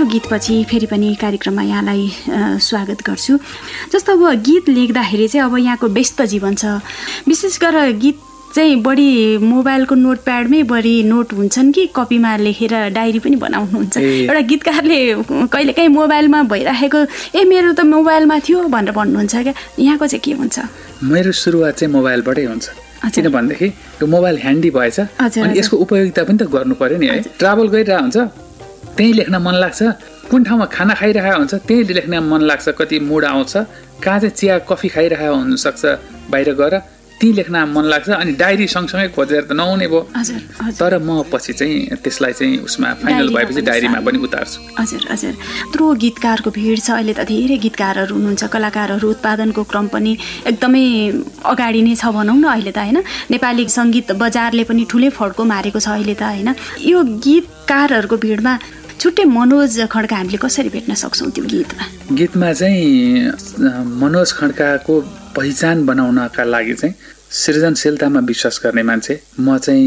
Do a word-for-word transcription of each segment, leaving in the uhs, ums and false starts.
यो गीतपछि फेरि पनि कार्यक्रममा यहाँलाई स्वागत गर्छु। जस्तो अब गीत लेख्दाखेरि चाहिँ अब यहाँको व्यस्त जीवन छ, विशेष गरेर गीत चाहिँ बढी मोबाइलको नोटप्याडमै बढी नोट हुन्छन् कि कपीमा लेखेर डायरी पनि बनाउनुहुन्छ? एउटा गीतकारले कहिलेकाहीँ मोबाइलमा भइराखेको ए मेरो त मोबाइलमा थियो भनेर भन्नुहुन्छ क्या, यहाँको चाहिँ के हुन्छ? मेरो सुरुवात चाहिँ मोबाइलबाटै हुन्छ, किनभनेदेखि यो मोबाइल ह्यान्डी भएछ अनि यसको उपयोगिता पनि त गर्नु पर्यो नि है। ट्राभल गरिरहेको हुन्छ त्यही लेख्न मन लाग्छ, कुन ठाउँमा खाना खाइरहेको हुन्छ त्यही लेख्न मन लाग्छ, कति मुड आउँछ, कहाँ चाहिँ चिया कफी खाइरहेको हुनसक्छ बाहिर गएर ती लेख्न मन लाग्छ, अनि डायरी सँगसँगै खोजेर त नहुने भयो। तर म पछि चाहिँ त्यसलाई चाहिँ उसमा फाइनल भएपछि डायरीमा पनि उतार्छु। हजुर हजुर यत्रो गीतकारको भिड छ अहिले त, धेरै गीतकारहरू हुनुहुन्छ, कलाकारहरू उत्पादनको क्रम पनि एकदमै अगाडि नै छ भनौँ न अहिले त होइन। नेपाली सङ्गीत बजारले पनि ठुलै फड्को मारेको छ अहिले त होइन। यो गीतकारहरूको भिडमा छुट्टै मनोज खड्का हामीले कसरी भेट्न सक्छौँ? त्यो गीतमा गीतमा चाहिँ मनोज खड्काको पहिचान बनाउनका लागि चाहिँ सृजनशीलतामा विश्वास गर्ने मान्छे म चाहिँ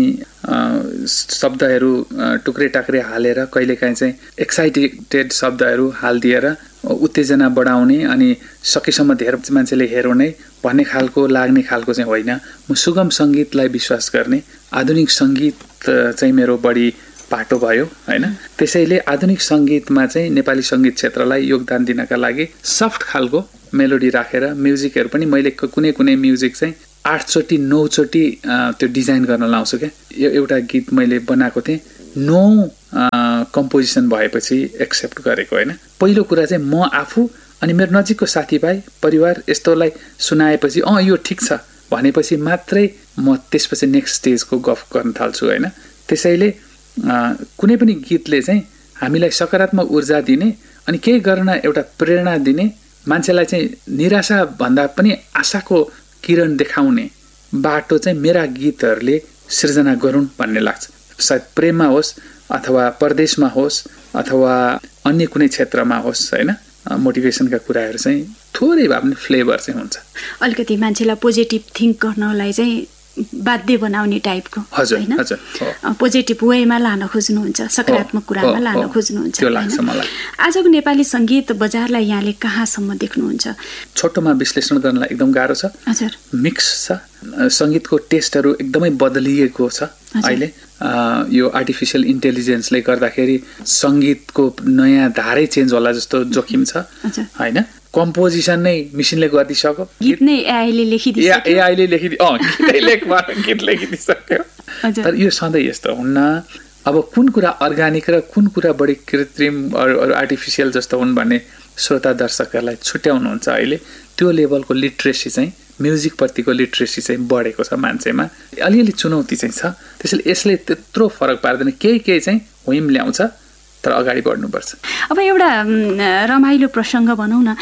शब्दहरू टुक्रे टाक्रे हालेर कहिलेकाहीँ चाहिँ एक्साइटेड शब्दहरू हालिदिएर उत्तेजना बढाउने अनि सकेसम्म धेरै मान्छेले हेर्ने भन्ने खालको लाग्ने खालको चाहिँ होइन। म सुगम सङ्गीतलाई विश्वास गर्ने, आधुनिक सङ्गीत चाहिँ मेरो बढी पाटो भयो होइन। त्यसैले आधुनिक सङ्गीतमा चाहिँ नेपाली सङ्गीत क्षेत्रलाई योगदान दिनका लागि सफ्ट खालको मेलोडी राखेर म्युजिकहरू पनि मैले कुनै कुनै म्युजिक चाहिँ आठचोटि नौचोटि त्यो डिजाइन गर्न लाउँछु क्या। यो एउटा गीत मैले बनाएको थिएँ, नौ कम्पोजिसन भएपछि एक्सेप्ट गरेको होइन। पहिलो कुरा चाहिँ म आफू अनि मेरो नजिकको साथीभाइ परिवार यस्तोलाई सुनाएपछि अँ यो ठिक छ भनेपछि मात्रै म त्यसपछि नेक्स्ट स्टेजको गफ गर्न थाल्छु होइन। त्यसैले कुनै पनि गीतले चाहिँ हामीलाई सकारात्मक ऊर्जा दिने अनि केही गर्न एउटा प्रेरणा दिने, मान्छेलाई चाहिँ निराशा भन्दा पनि आशाको किरण देखाउने बाटो चाहिँ मेरा गीतहरूले सृजना गरून् भन्ने लाग्छ। सायद प्रेममा होस् अथवा परदेशमा होस् अथवा अन्य कुनै क्षेत्रमा होस् होइन, मोटिभेसनका कुराहरू चाहिँ थोरै भए पनि फ्लेभर चाहिँ हुन्छ। अलिकति मान्छेलाई पोजिटिभ थिङ्क गर्नलाई चाहिँ बाध्य बनाउने टाइपको होइन, पोजिटिभ वेमा लान खोज्नुहुन्छ, सकारात्मक कुरामा लान खोज्नुहुन्छ। आजको नेपाली सङ्गीत बजारलाई यहाँले कहाँसम्म देख्नुहुन्छ? छोटोमा विश्लेषण गर्नलाई एकदम गाह्रो छ। हजुर मिक्स छ, सङ्गीतको टेस्टहरू एकदमै बदलिएको छ अहिले। यो आर्टिफिसियल इन्टेलिजेन्सले गर्दाखेरि सङ्गीतको नयाँ धारै चेन्ज होला जस्तो जोखिम छ होइन। कम्पोजिसन नै मिसिनले गरिदिइसक्यो, गीत नै एआईले लेखिदिसक्यो, एआईले लेखिदियो अँ गीतै लेखमा गीत लेखिदिइसक्यो। तर यो सधैँ यस्तो हुन्न। अब कुन कुरा अर्ग्यानिक र कुन कुरा बढी कृत्रिम अरू आर्टिफिसियल जस्तो हुन् भन्ने श्रोता दर्शकहरूलाई छुट्याउनुहुन्छ अहिले। त्यो लेभलको लिट्रेसी चाहिँ म्युजिकप्रतिको लिट्रेसी चाहिँ बढेको छ मान्छेमा, अलिअलि चुनौती चाहिँ छ। त्यसैले यसले त्यत्रो फरक पार्दैन, केही केही चाहिँ हुइम ल्याउँछ तर अगाडि बढ्नुपर्छ। अब एउटा रमाइलो प्रसङ्ग भनौँ न,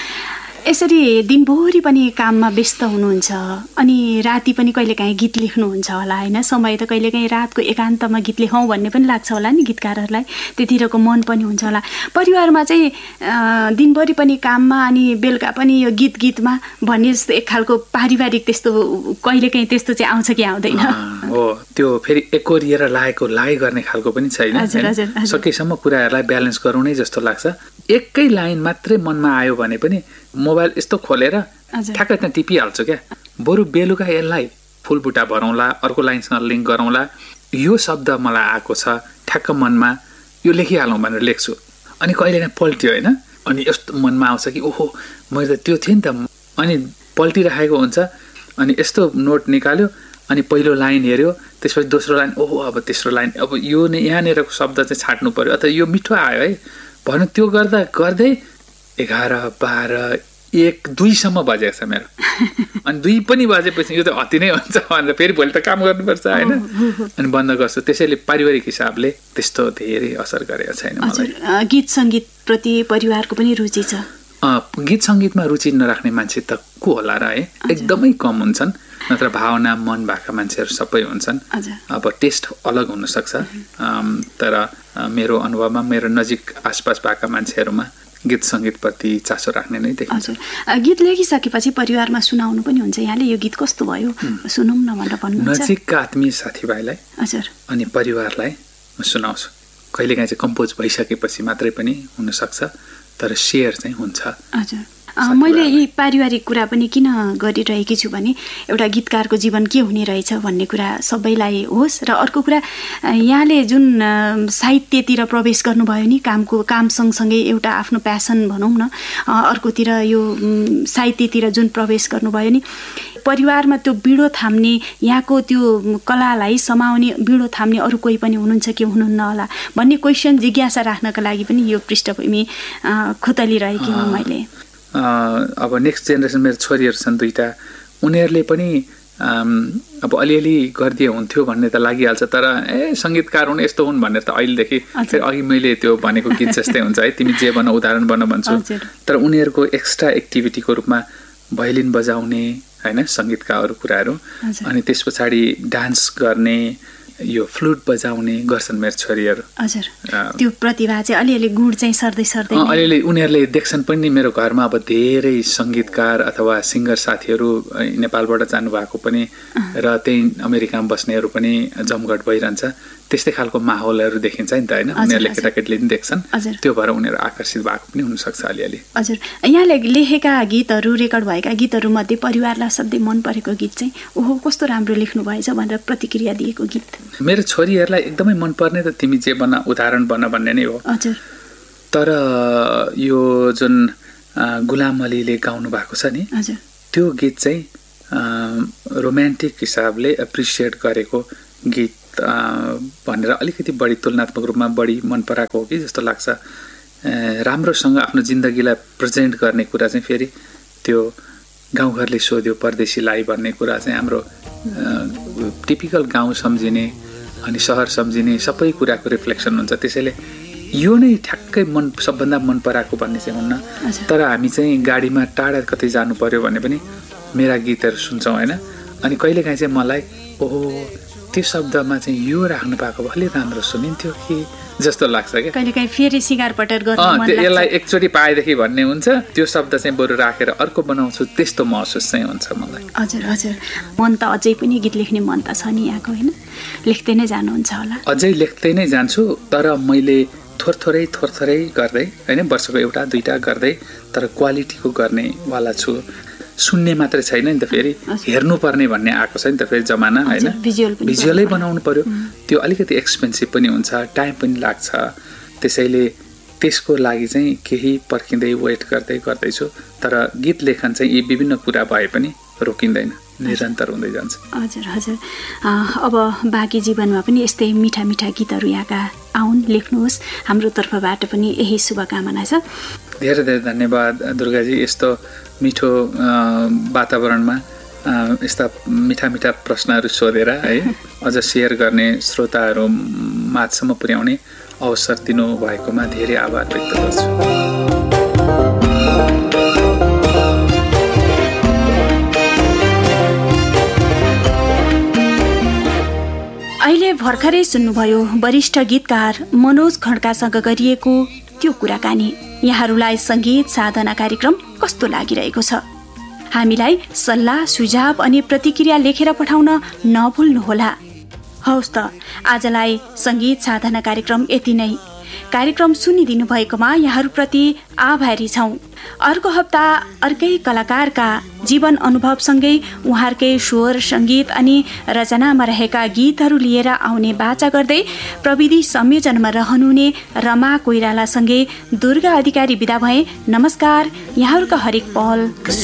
यसरी दिनभरि पनि काममा व्यस्त हुनुहुन्छ अनि राति पनि कहिलेकाहीँ गीत लेख्नुहुन्छ होला होइन। समय त कहिलेकाहीँ रातको एकान्तमा गीत लेखौँ भन्ने पनि लाग्छ होला नि गीतकारहरूलाई, त्यतिरको मन पनि हुन्छ होला। परिवारमा चाहिँ दिनभरि पनि काममा अनि बेलुका पनि यो गीत गीतमा भन्ने जस्तो एक खालको पारिवारिक त्यस्तो कहिलेकाहीँ त्यस्तो चाहिँ आउँछ कि आउँदैन? हो, त्यो फेरि एकोरिएर लागेको लागे गर्ने खालको पनि छैन। सकेसम्म कुराहरूलाई ब्यालेन्स गरौँ नै जस्तो लाग्छ। एकै लाइन मात्रै मनमा आयो भने पनि मोबाइल यस्तो खोलेर ठ्याक्कै त्यहाँ टिपिहाल्छु क्या। बरु बेलुका यसलाई फुलबुटा भरौँला, अर्को लाइनसँग लिङ्क गरौँला, यो शब्द मलाई आएको छ ठ्याक्क मनमा, यो लेखिहालौँ भनेर लेख्छु। अनि कहिलेकाहीँ पल्ट्यो होइन, अनि यस्तो मनमा आउँछ कि ओहो मैले त त्यो थिएँ नि त, अनि पल्टिराखेको हुन्छ। अनि यस्तो नोट निकाल्यो अनि पहिलो लाइन हेऱ्यो, त्यसपछि दोस्रो लाइन, ओहो अब तेस्रो लाइन, अब यो नै यहाँनिरको शब्द चाहिँ छाट्नु पर्यो अथवा यो मिठो आयो है भन्नु। त्यो गर्दा गर्दै एघार बाह्र एक दुईसम्म बजेको छ मेरो। अनि दुई पनि बजेपछि यो त अति नै हुन्छ भनेर फेरि भोलि त काम गर्नुपर्छ होइन, अनि बन्द गर्छु। त्यसैले पारिवारिक हिसाबले त्यस्तो धेरै असर गरेको छैन मलाई। गीत सङ्गीत प्रति परिवारको पनि रुचि छ? गीत सङ्गीतमा रुचि नराख्ने मान्छे त को होला र है, एकदमै कम हुन्छन्। नत्र भावना मन भएका मान्छेहरू सबै हुन्छन्। अब टेस्ट अलग हुनसक्छ, तर मेरो अनुभवमा मेरो नजिक आसपास भएका मान्छेहरूमा गीत सङ्गीतप्रति चासो राख्ने नै देखिन्छ। गीत लेखिसकेपछि परिवारमा सुनाउनु पनि हुन्छ, यहाँले यो गीत कस्तो भयो सुनौँ न भनेर भन्नुहुन्छ? नजिकका आत्मीय साथीभाइलाई हजुर अनि परिवारलाई म सुनाउँछु। कहिलेकाहीँ चाहिँ कम्पोज भइसकेपछि मात्रै पनि हुनसक्छ, तर सेयर चाहिँ हुन्छ। हजुर, मैले यी पारिवारिक कुरा पनि किन गरिरहेकी छु भने एउटा गीतकारको जीवन के हुने रहेछ भन्ने कुरा सबैलाई होस्, र अर्को कुरा यहाँले जुन साहित्यतिर प्रवेश गर्नुभयो नि, कामको काम सँगसँगै एउटा आफ्नो प्यासन भनौँ न, अर्कोतिर यो साहित्यतिर जुन प्रवेश गर्नुभयो नि, परिवारमा त्यो बिँडो थाम्ने, यहाँको त्यो कलालाई समाउने बिँडो थाम्ने अरू कोही पनि हुनुहुन्छ कि हुनुहुन्न होला भन्ने क्वेसन जिज्ञासा राख्नका लागि पनि यो पृष्ठभूमि खोतलिरहेकी हुँ मैले। अब नेक्स्ट जेनेरेसन मेरो छोरीहरू छन् दुईवटा, उनीहरूले पनि अब अलिअलि गरिदिए हुन्थ्यो भन्ने त लागिहाल्छ, तर ए सङ्गीतकार हुन् यस्तो हुन् भनेर त अहिलेदेखि फेरि अघि मैले त्यो भनेको गीत जस्तै हुन्छ है, तिमी जे भन उदाहरण बन भन्छु। तर उनीहरूको एक्स्ट्रा एक्टिभिटीको रूपमा भयोलिन बजाउने होइन, सङ्गीतका अरू कुराहरू, अनि त्यस पछाडि डान्स गर्ने, यो फ्लुट बजाउने गर्छन् मेरो छोरीहरू। हजुर, त्यो प्रतिभा चाहिँ अलिअलि गुण चाहिँ सर्दै सर्दै अलिअलि उनीहरूले देख्छन् पनि। मेरो घरमा अब धेरै सङ्गीतकार अथवा सिङ्गर साथीहरू नेपालबाट जानुभएको पनि र त्यही अमेरिकामा बस्नेहरू पनि जमघट भइरहन्छ, त्यस्तै खालको माहौलहरू देखिन्छ नि त होइन, उनीहरूले केटाकेटीले पनि देख्छन्, त्यो भएर उनीहरू आकर्षित भएको पनि हुनसक्छ अलिअलि। हजुर, यहाँले लेखेका गीतहरू, रेकर्ड भएका गीतहरूमध्ये परिवारलाई सधैँ मन परेको गीत चाहिँ ओहो कस्तो राम्रो लेख्नु भएछ भनेर प्रतिक्रिया दिएको गीत? मेरो छोरीहरूलाई एकदमै मनपर्ने त तिमी जे बना उदाहरण बन भन्ने नै हो। हजुर, तर यो जुन गुलाम अलीले गाउनु भएको छ नि, हजुर, त्यो गीत चाहिँ रोमान्टिक हिसाबले एप्रिसिएट गरेको गीत भनेर अलिकति बढी तुलनात्मक रूपमा बढी मन पराएको हो कि जस्तो लाग्छ। राम्रोसँग आफ्नो जिन्दगीलाई प्रेजेन्ट गर्ने कुरा चाहिँ फेरि त्यो गाउँघरले सोध्यो परदेशीलाई भन्ने कुरा चाहिँ हाम्रो टिपिकल गाउँ सम्झिने अनि सहर सम्झिने सबै कुराको रिफ्लेक्सन हुन्छ। त्यसैले यो नै ठ्याक्कै मन सबभन्दा मन पराएको भन्ने चाहिँ हुन्न, तर हामी चाहिँ गाडीमा टाढा कतै जानु पर्यो भने पनि मेरा गीतहरू सुन्छौँ होइन, अनि कहिलेकाहीँ चाहिँ मलाई ओहो त्यो शब्दमा चाहिँ यो राख्नु पाएको भए अलि राम्रो सुनिन्थ्यो कि जस्तो लाग्छ क्या। कहिलेकाहीँ फेरि सिगार पटर गर्नु मन लाग्छ, यसलाई एकचोटि पाएदेखि भन्ने हुन्छ, त्यो शब्द चाहिँ बरु राखेर अर्को बनाउँछु त्यस्तो महसुस चाहिँ हुन्छ मलाई। हजुर हजुर, मन त अझै पनि गीत लेख्ने मन त छ नि यहाँको होइन, लेख्दै नै जानुहुन्छ होला? अझै लेख्दै नै जान्छु, तर मैले थोरथोरै थोरथोरै गर्दै होइन, वर्षको एउटा दुईवटा गर्दै, तर क्वालिटीको गर्नेवाला छु। सुन्ने मात्रै छैन नि त, फेरि हेर्नुपर्ने भन्ने आएको छ नि त फेरि जमाना होइन, भिजुअलै बनाउनु पर्यो, त्यो अलिकति एक्सपेन्सिभ पनि हुन्छ, टाइम पनि लाग्छ। त्यसैले त्यसको लागि चाहिँ केही पर्खिँदै वेट गर्दै गर्दैछु, तर गीत लेखन चाहिँ यी विभिन्न कुरा भए पनि रोकिँदैन, निरन्तर हुँदै जान्छ। हजुर हजुर, अब बाँकी जीवनमा पनि यस्तै मिठा मिठा गीतहरू यहाँका आउन्, लेख्नुहोस्, हाम्रो तर्फबाट पनि यही शुभकामना छ। धेरै धेरै धन्यवाद दुर्गाजी, यस्तो मिठो वातावरणमा यस्ता मिठा मिठा प्रश्नहरू सोधेर है अझ सेयर गर्ने, श्रोताहरू माझसम्म पुर्याउने अवसर दिनुभएकोमा धेरै आभार व्यक्त गर्छु। अहिले भर्खरै सुन्नुभयो वरिष्ठ गीतकार मनोज खड्कासँग गरिएको त्यो कुराकानी। यहाँहरूलाई सङ्गीत साधना कार्यक्रम कस्तो लागिरहेको छ? हामीलाई सल्लाह सुझाव अनि प्रतिक्रिया लेखेर पठाउन नभुल्नुहोला। हौस् त, आजलाई सङ्गीत साधना कार्यक्रम यति नै। कार्यक्रम सुनिदिनु भएकोमा यहाँहरूप्रति आभारी छौँ। अर्को हप्ता अर्कै कलाकारका जीवन अनुभवसँगै उहाँहरूकै स्वर सङ्गीत अनि रचनामा रहेका गीतहरू लिएर आउने बाचा गर्दै प्रविधि संयोजनमा रहनुहुने रमा कोइरालासँगै दुर्गा अधिकारी बिदा भए। नमस्कार। यहाँहरूका हरेक पल